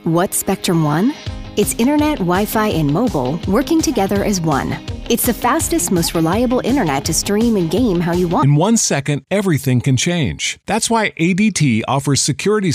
What's Spectrum One? It's internet, Wi-Fi, and mobile working together as one. It's the fastest, most reliable internet to stream and game how you want. In 1 second, everything can change. That's why ADT offers security